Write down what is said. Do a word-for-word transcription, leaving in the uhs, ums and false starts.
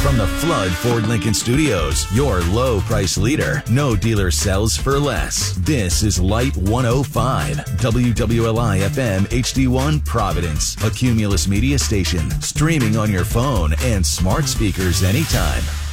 From the Flood Ford Lincoln Studios, your low price leader. No dealer sells for less. This is Light one oh five, W W L I F M H D one Providence, a Cumulus media station, streaming on your phone and smart speakers anytime.